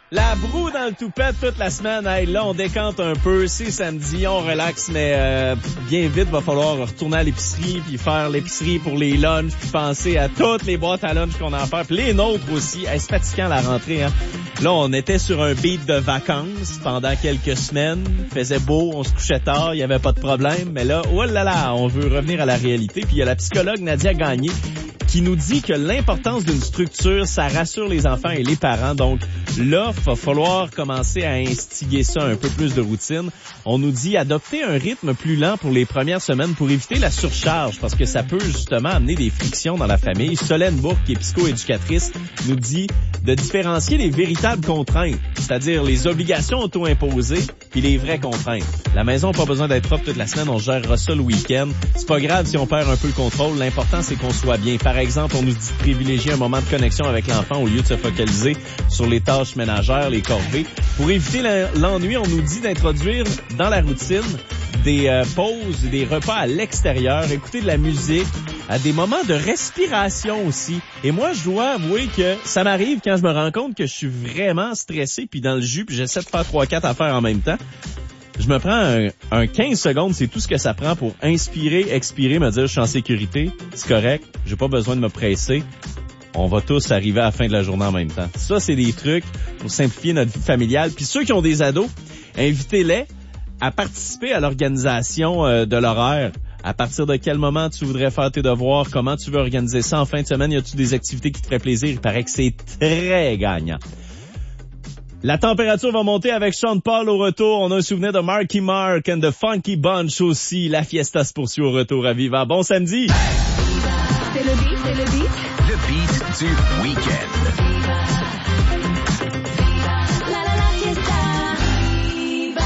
La broue dans le toupette toute la semaine. Hey, là, on décante un peu. C'est samedi, on relaxe, mais bien vite, va falloir retourner à l'épicerie, puis faire l'épicerie pour les lunchs, puis penser à toutes les boîtes à lunch qu'on a à faire, puis les nôtres aussi. Hey, c'est fatigant la rentrée, hein. Là, on était sur un beat de vacances pendant quelques semaines. Il faisait beau, on se couchait tard, il y avait pas de problème. Mais là, oh là là, on veut revenir à la réalité. Puis il y a la psychologue Nadia Gagné qui nous dit que l'importance d'une structure, ça rassure les enfants et les parents. Donc là, il va falloir commencer à instiguer ça, un peu plus de routine. On nous dit adopter un rythme plus lent pour les premières semaines pour éviter la surcharge, parce que ça peut justement amener des frictions dans la famille. Solène Bourque, qui est psycho-éducatrice, nous dit de différencier les véritables contraintes, c'est-à-dire les obligations auto-imposées puis les vraies contraintes. La maison n'a pas besoin d'être propre toute la semaine, on gérera ça le week-end. C'est pas grave si on perd un peu le contrôle, l'important c'est qu'on soit bien. Par exemple, on nous dit de privilégier un moment de connexion avec l'enfant au lieu de se focaliser sur les tâches ménagères, les corvées. Pour éviter l'ennui, on nous dit d'introduire dans la routine des pauses, des repas à l'extérieur, écouter de la musique, à des moments de respiration aussi. Et moi, je dois avouer que ça m'arrive quand je me rends compte que je suis vraiment stressé puis dans le jus, puis j'essaie de faire 3-4 affaires en même temps. Je me prends un 15 secondes, c'est tout ce que ça prend pour inspirer, expirer, me dire je suis en sécurité, c'est correct, j'ai pas besoin de me presser. On va tous arriver à la fin de la journée en même temps. Ça, c'est des trucs pour simplifier notre vie familiale. Puis ceux qui ont des ados, invitez-les à participer à l'organisation de l'horaire. À partir de quel moment tu voudrais faire tes devoirs? Comment tu veux organiser ça en fin de semaine? Y a-tu des activités qui te feraient plaisir? Il paraît que c'est très gagnant. La température va monter avec Sean Paul au retour. On a un souvenir de Marky Mark and the Funky Bunch aussi. La fiesta se poursuit au retour à Viva. Bon samedi! C'est le beat, c'est le beat. Le beat du week-end. La la la fiesta.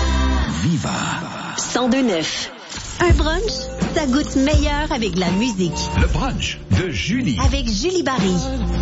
Viva. 102.9. Un brunch, ça goûte meilleur avec la musique. Le brunch de Julie. Avec Julie Barry.